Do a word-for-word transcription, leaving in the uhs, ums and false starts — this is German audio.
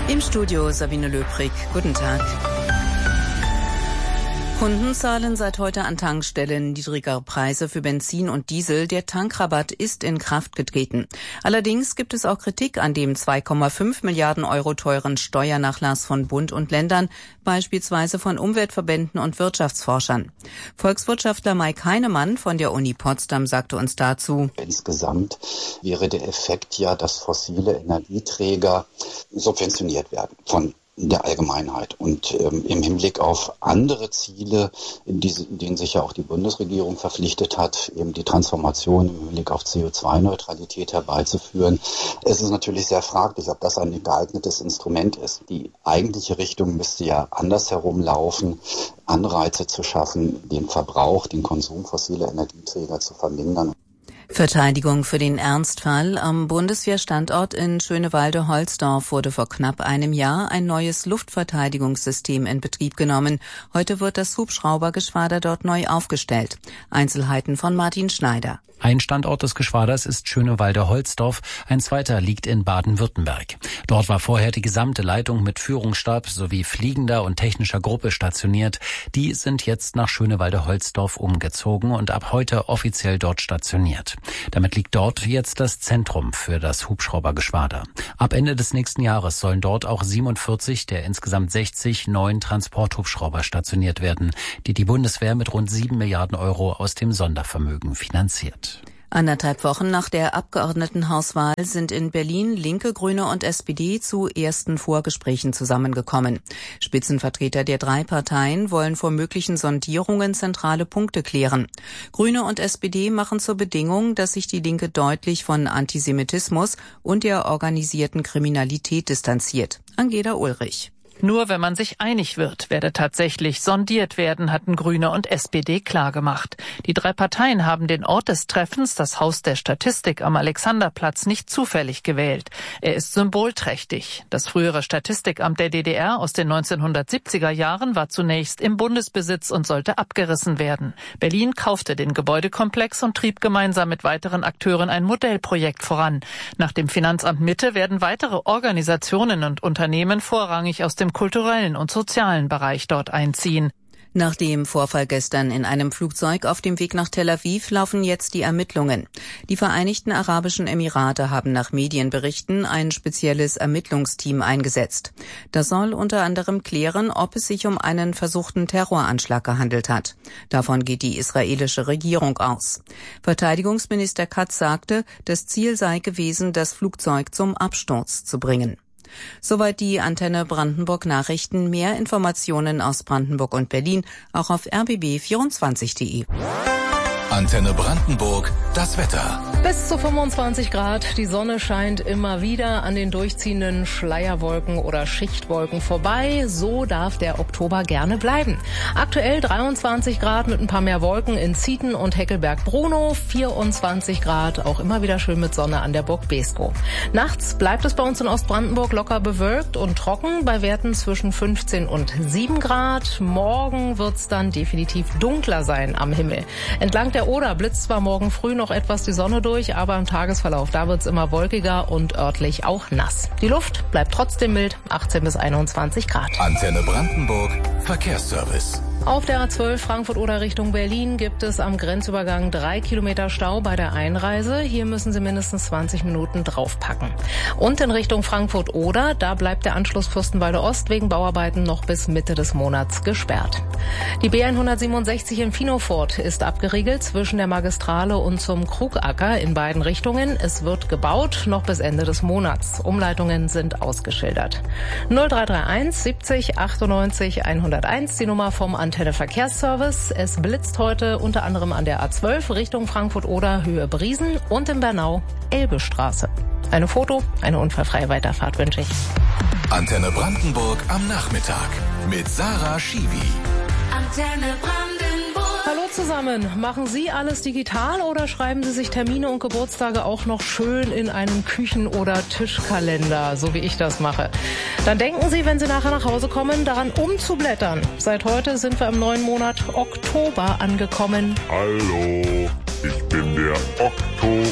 Im Studio Sabine Löbrig. Guten Tag. Kunden zahlen seit heute an Tankstellen niedrigere Preise für Benzin und Diesel. Der Tankrabatt ist in Kraft getreten. Allerdings gibt es auch Kritik an dem zwei Komma fünf Milliarden Euro teuren Steuernachlass von Bund und Ländern, beispielsweise von Umweltverbänden und Wirtschaftsforschern. Volkswirtschaftler Mike Heinemann von der Uni Potsdam sagte uns dazu: Insgesamt wäre der Effekt ja, dass fossile Energieträger subventioniert werden von der Allgemeinheit. Und ähm, im Hinblick auf andere Ziele, in, diese, in denen sich ja auch die Bundesregierung verpflichtet hat, eben die Transformation im Hinblick auf C O zwei Neutralität herbeizuführen, es ist natürlich sehr fraglich, ob das ein geeignetes Instrument ist. Die eigentliche Richtung müsste ja andersherum laufen, Anreize zu schaffen, den Verbrauch, den Konsum fossiler Energieträger zu vermindern. Verteidigung für den Ernstfall. Am Bundeswehrstandort in Schönewalde-Holzdorf wurde vor knapp einem Jahr ein neues Luftverteidigungssystem in Betrieb genommen. Heute wird das Hubschraubergeschwader dort neu aufgestellt. Einzelheiten von Martin Schneider. Ein Standort des Geschwaders ist Schönewalde-Holzdorf, ein zweiter liegt in Baden-Württemberg. Dort war vorher die gesamte Leitung mit Führungsstab sowie fliegender und technischer Gruppe stationiert. Die sind jetzt nach Schönewalde-Holzdorf umgezogen und ab heute offiziell dort stationiert. Damit liegt dort jetzt das Zentrum für das Hubschraubergeschwader. Ab Ende des nächsten Jahres sollen dort auch siebenundvierzig der insgesamt sechzig neuen Transporthubschrauber stationiert werden, die die Bundeswehr mit rund sieben Milliarden Euro aus dem Sondervermögen finanziert. Anderthalb Wochen nach der Abgeordnetenhauswahl sind in Berlin Linke, Grüne und S P D zu ersten Vorgesprächen zusammengekommen. Spitzenvertreter der drei Parteien wollen vor möglichen Sondierungen zentrale Punkte klären. Grüne und S P D machen zur Bedingung, dass sich die Linke deutlich von Antisemitismus und der organisierten Kriminalität distanziert. Angela Ulrich. Nur wenn man sich einig wird, werde tatsächlich sondiert werden, hatten Grüne und S P D klargemacht. Die drei Parteien haben den Ort des Treffens, das Haus der Statistik am Alexanderplatz, nicht zufällig gewählt. Er ist symbolträchtig. Das frühere Statistikamt der D D R aus den neunzehnhundertsiebziger Jahren war zunächst im Bundesbesitz und sollte abgerissen werden. Berlin kaufte den Gebäudekomplex und trieb gemeinsam mit weiteren Akteuren ein Modellprojekt voran. Nach dem Finanzamt Mitte werden weitere Organisationen und Unternehmen vorrangig aus dem kulturellen und sozialen Bereich dort einziehen. Nach dem Vorfall gestern in einem Flugzeug auf dem Weg nach Tel Aviv laufen jetzt die Ermittlungen. Die Vereinigten Arabischen Emirate haben nach Medienberichten ein spezielles Ermittlungsteam eingesetzt. Das soll unter anderem klären, ob es sich um einen versuchten Terroranschlag gehandelt hat. Davon geht die israelische Regierung aus. Verteidigungsminister Katz sagte, das Ziel sei gewesen, das Flugzeug zum Absturz zu bringen. Soweit die Antenne Brandenburg Nachrichten. Mehr Informationen aus Brandenburg und Berlin auch auf r b b vierundzwanzig punkt de. Antenne Brandenburg, das Wetter. Bis zu fünfundzwanzig Grad. Die Sonne scheint immer wieder an den durchziehenden Schleierwolken oder Schichtwolken vorbei. So darf der Oktober gerne bleiben. Aktuell dreiundzwanzig Grad mit ein paar mehr Wolken in Zieten und Heckelberg-Brunow. vierundzwanzig Grad, auch immer wieder schön mit Sonne an der Burg Beeskow. Nachts bleibt es bei uns in Ostbrandenburg locker bewölkt und trocken bei Werten zwischen fünfzehn und sieben Grad. Morgen wird's dann definitiv dunkler sein am Himmel. Entlang der Oder blitzt zwar morgen früh noch etwas die Sonne durch, aber im Tagesverlauf, da wird's immer wolkiger und örtlich auch nass. Die Luft bleibt trotzdem mild, achtzehn bis einundzwanzig Grad. Antenne Brandenburg, Verkehrsservice. Auf der A zwölf Frankfurt-Oder Richtung Berlin gibt es am Grenzübergang drei Kilometer Stau bei der Einreise. Hier müssen Sie mindestens zwanzig Minuten draufpacken. Und in Richtung Frankfurt-Oder, da bleibt der Anschluss Fürstenwalde Ost wegen Bauarbeiten noch bis Mitte des Monats gesperrt. Die B hundertsiebenundsechzig in Finofort ist abgeriegelt zwischen der Magistrale und zum Krugacker in beiden Richtungen. Es wird gebaut, noch bis Ende des Monats. Umleitungen sind ausgeschildert. null drei drei eins siebzig achtundneunzig hunderteins, die Nummer vom Antenne Verkehrsservice. Es blitzt heute unter anderem an der A zwölf Richtung Frankfurt-Oder Höhe Briesen und in Bernau Elbestraße. Eine Foto, eine unfallfreie Weiterfahrt wünsche ich. Antenne Brandenburg am Nachmittag mit Sarah Schiwi. Antenne Brandenburg. Hallo zusammen. Machen Sie alles digital oder schreiben Sie sich Termine und Geburtstage auch noch schön in einen Küchen- oder Tischkalender, so wie ich das mache? Dann denken Sie, wenn Sie nachher nach Hause kommen, daran umzublättern. Seit heute sind wir im neuen Monat Oktober angekommen. Hallo, ich bin der Oktober.